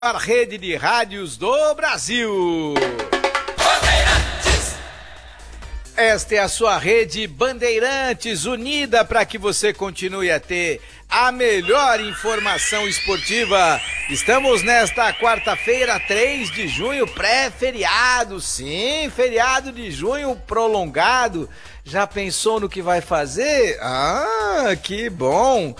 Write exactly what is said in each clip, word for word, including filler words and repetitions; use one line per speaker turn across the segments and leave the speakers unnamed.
A rede de rádios do Brasil. Esta é a sua rede Bandeirantes, unida para que você continue a ter a melhor informação esportiva. Estamos nesta quarta-feira, três de junho, pré-feriado, sim, feriado de junho prolongado. Já pensou no que vai fazer? Ah, que bom!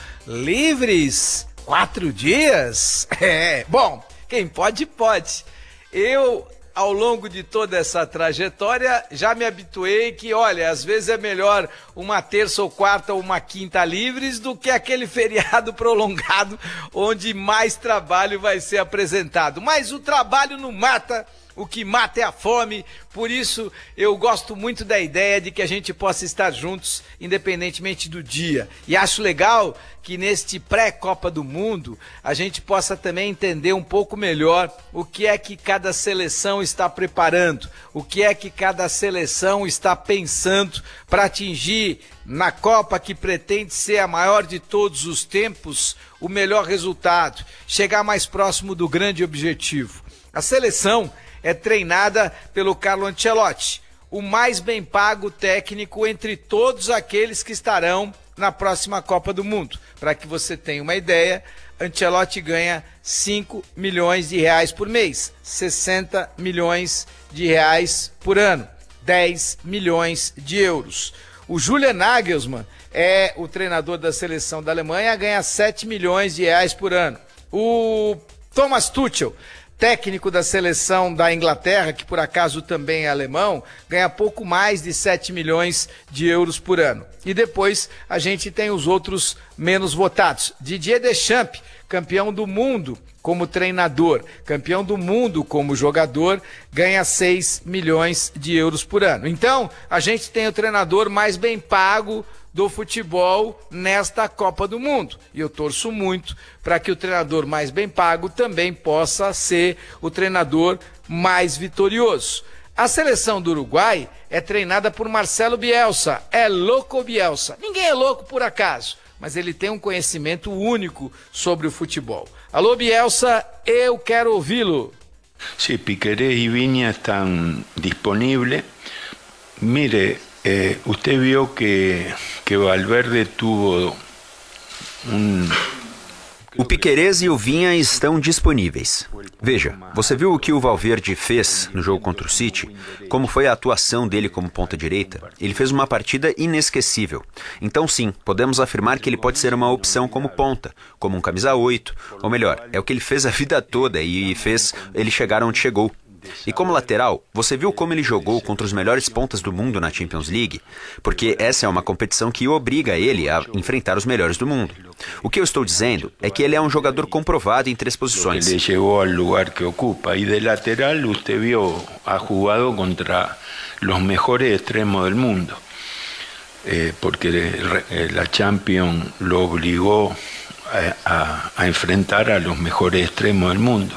Livres quatro dias? É, bom, quem pode, pode. Eu, ao longo de toda essa trajetória, já me habituei que, olha, às vezes é melhor uma terça ou quarta ou uma quinta livres do que aquele feriado prolongado onde mais trabalho vai ser apresentado. Mas o trabalho não mata, o que mata é a fome. Por isso eu gosto muito da ideia de que a gente possa estar juntos independentemente do dia. E acho legal que neste pré-Copa do Mundo a gente possa também entender um pouco melhor o que é que cada seleção está preparando, o que é que cada seleção está pensando para atingir na Copa que pretende ser a maior de todos os tempos, o melhor resultado, chegar mais próximo do grande objetivo. A seleção é treinada pelo Carlo Ancelotti, o mais bem pago técnico entre todos aqueles que estarão na próxima Copa do Mundo. Para que você tenha uma ideia, Ancelotti ganha cinco milhões de reais por mês, sessenta milhões de reais por ano, dez milhões de euros. O Julian Nagelsmann é o treinador da seleção da Alemanha, ganha sete milhões de reais por ano. O Thomas Tuchel, técnico da seleção da Inglaterra, que por acaso também é alemão, ganha pouco mais de sete milhões de euros por ano. E depois a gente tem os outros menos votados. Didier Deschamps, campeão do mundo como treinador, campeão do mundo como jogador, ganha seis milhões de euros por ano. Então, a gente tem o treinador mais bem pago do futebol nesta Copa do Mundo. E eu torço muito para que o treinador mais bem pago também possa ser o treinador mais vitorioso. A seleção do Uruguai é treinada por Marcelo Bielsa, é louco Bielsa. Ninguém é louco por acaso, mas ele tem um conhecimento único sobre o futebol. Alô Bielsa, eu quero ouvi-lo.
Sí, Piquerez y Viña están disponibles. Mire, Eh, usted vio que, que Valverde tuvo um...
O Piquerez e o Vinha estão disponíveis. Veja, você viu o que o Valverde fez no jogo contra o City? Como foi a atuação dele como ponta-direita? Ele fez uma partida inesquecível. Então sim, podemos afirmar que ele pode ser uma opção como ponta, como um camisa oito, ou melhor, é o que ele fez a vida toda e fez ele chegar onde chegou. E como lateral, você viu como ele jogou contra os melhores pontas do mundo na Champions League? Porque essa é uma competição que obriga ele a enfrentar os melhores do mundo. O que eu estou dizendo é que ele é um jogador comprovado em três posições.
Ele chegou ao lugar que ocupa. E de lateral, você viu, ha jugado contra os melhores extremos do mundo. Eh, porque a Champions lo obligou a, a, a enfrentar a los mejores extremos do mundo.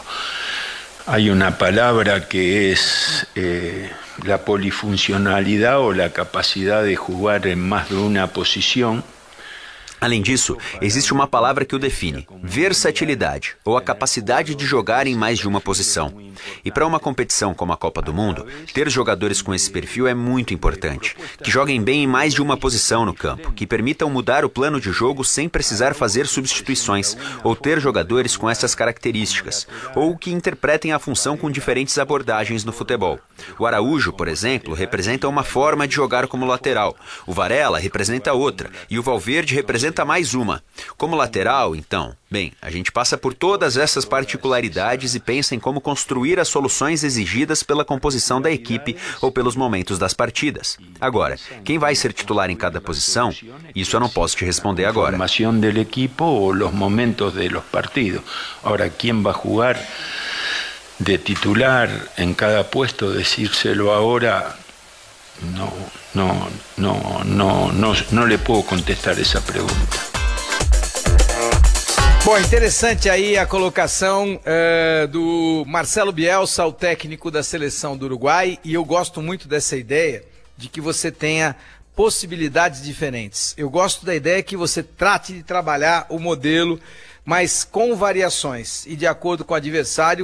Hay una palabra que es eh, la polifuncionalidad o la capacidad de jugar en más de una posición.
Além disso, existe uma palavra que o define, versatilidade, ou a capacidade de jogar em mais de uma posição. E para uma competição como a Copa do Mundo, ter jogadores com esse perfil é muito importante, que joguem bem em mais de uma posição no campo, que permitam mudar o plano de jogo sem precisar fazer substituições, ou ter jogadores com essas características, ou que interpretem a função com diferentes abordagens no futebol. O Araújo, por exemplo, representa uma forma de jogar como lateral, o Varela representa outra, e o Valverde representa mais uma. Como lateral, então, bem, a gente passa por todas essas particularidades e pensa em como construir as soluções exigidas pela composição da equipe ou pelos momentos das partidas. Agora, quem vai ser titular em cada posição, isso eu não posso te responder agora.
A formação do equipo ou os momentos dos partidos. Agora, quem vai jogar de titular em cada puesto, decírselo agora, No, no, no, no, no, no le puedo contestar essa pergunta.
Bom, interessante aí a colocação uh, do Marcelo Bielsa, o técnico da seleção do Uruguai, e eu gosto muito dessa ideia de que você tenha possibilidades diferentes. Eu gosto da ideia que você trate de trabalhar o modelo mas com variações e de acordo com o adversário